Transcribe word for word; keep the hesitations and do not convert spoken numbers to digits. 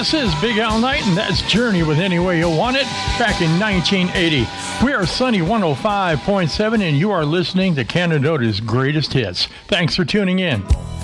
This is Big Al Knight, and that's Journey with Any Way You Want It, back in nineteen eighty. We are Sunny one oh five point seven, and you are listening to Canadota's greatest hits. Thanks for tuning in.